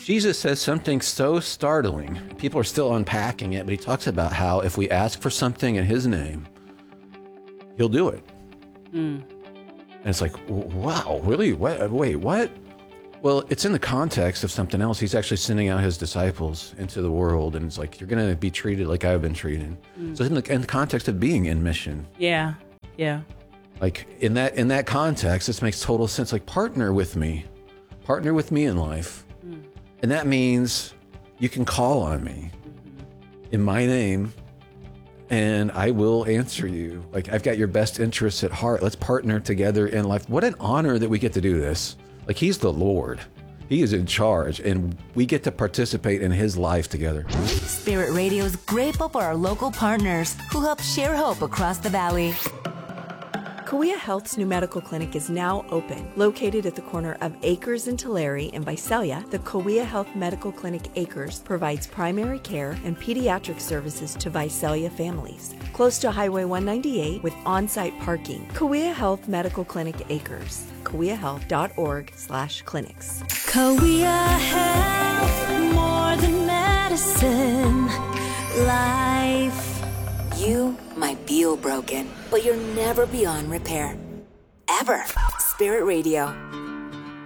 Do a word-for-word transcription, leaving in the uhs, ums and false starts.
Jesus says something so startling. People are still unpacking it, but he talks about how if we ask for something in his name, he'll do it. Mm. And it's like, wow, really? What? Wait, what? Well, it's in the context of something else. He's actually sending out his disciples into the world, and it's like, you're going to be treated like I've been treated. Mm. So in the, in the context of being in mission. Yeah, yeah. Like in that in that context, this makes total sense. Like, partner with me. Partner with me in life. Mm. And that means you can call on me mm-hmm. in my name, and I will answer you. Like, I've got your best interests at heart. Let's partner together in life. What an honor that we get to do this. Like, he's the Lord. He is in charge, and we get to participate in his life together. Spirit Radio is grateful for our local partners who help share hope across the valley. Kauai Health's new medical clinic is now open. Located at the corner of Acres and Tulare in Visalia, the Kauai Health Medical Clinic Acres provides primary care and pediatric services to Visalia families. Close to Highway one ninety-eight with on-site parking. Kauai Health Medical Clinic Acres. kauai health dot org slash clinics. Kauai Health, more than medicine, life. You might feel broken, but you're never beyond repair. Ever. Spirit Radio.